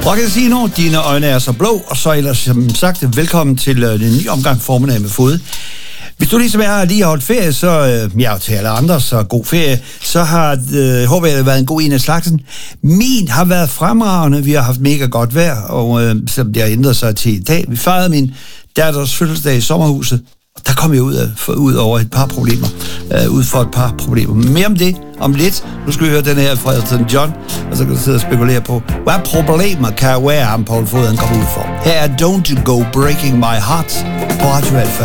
Rock Casino, dine øjne er så blå, og så ellers som sagt, velkommen til den nye omgang Formiddag med Fod. Hvis du ligesom lige har holdt ferie, så til alle andre, så god ferie, så håber jeg, det har været en god en af slagsen. Min har været fremragende, vi har haft mega godt vejr, og selvom det har ændret sig til i dag. Vi fejrede min datters fødselsdag i sommerhuset, og der kom jeg ud over et par problemer. Ud for et par problemer. Mere om det om lidt. Nu skal vi høre den her fra Elton John, og så kan du sidde og spekulere på, hvad problemer kan være, ham Paul Fod han kommer ud for. Her er Don't You Go Breaking My Heart på Radio Alpha.